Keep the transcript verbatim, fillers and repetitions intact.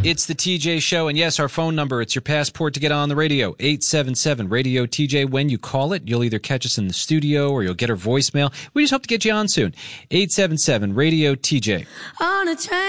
It's the T J Show, and yes, our phone number, it's your passport to get on the radio, eight seven seven, radio T J. When you call it, you'll either catch us in the studio or you'll get our voicemail. We just hope to get you on soon. eight seven seven, radio T J. On a train.